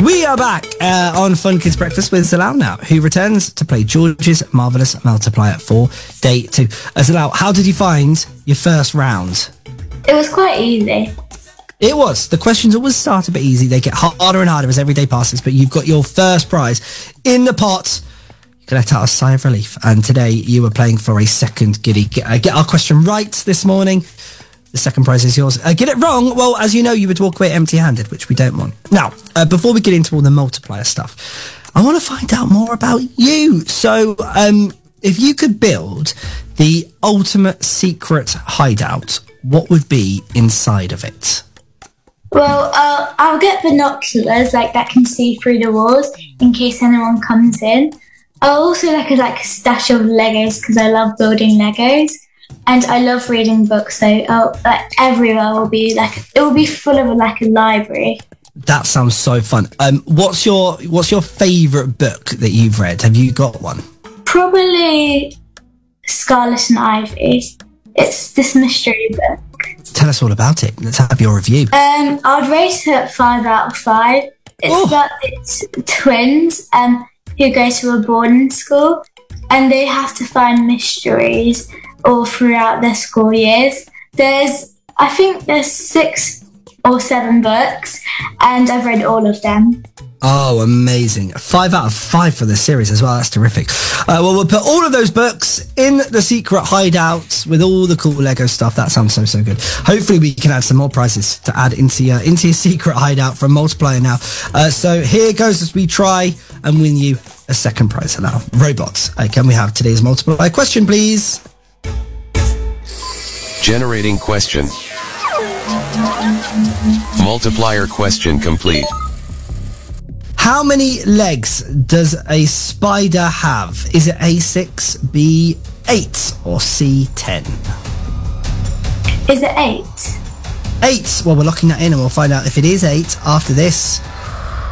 We are back on Fun Kids Breakfast with Zalal now, who returns to play George's Marvellous Multiplier for day 2. Zalal, how did you find your first round? It was quite easy. It was. The questions always start a bit easy. They get harder and harder as every day passes, but you've got your first prize in the pot. You can let out a sigh of relief. And today you were playing for a second giddy. Get our question right this morning. The second prize is yours. Get it wrong, well, as you know, you would walk away empty-handed, which we don't want. Now, before we get into all the multiplier stuff, I want to find out more about you. So, if you could build the ultimate secret hideout, what would be inside of it? Well, I'll get binoculars that can see through the walls in case anyone comes in. I'll also like a stash of Legos because I love building Legos. And I love reading books, so everywhere will be it will be full of a library. That sounds so fun. What's your favourite book that you've read? Have you got one? Probably Scarlet and Ivy. It's this mystery book. Tell us all about it. Let's have your review. I'd rate it 5 out of 5. It's about its twins who go to a boarding school, and they have to find mysteries all throughout their school years. I think there's 6 or 7 books, and I've read all of them. Oh, amazing. 5 out of 5 for the series as well. That's terrific. Well, we'll put all of those books in the secret hideout with all the cool Lego stuff. That sounds so good. Hopefully we can add some more prizes to add into your secret hideout from Multiplier now. So here goes as we try and win you a second prize now. Robots. Can we have today's Multiplier question, please? Generating question. Multiplier question complete. How many legs does a spider have? Is it A6, B8, or C10? Is it 8? 8. Well, we're locking that in and we'll find out if it is 8 after this.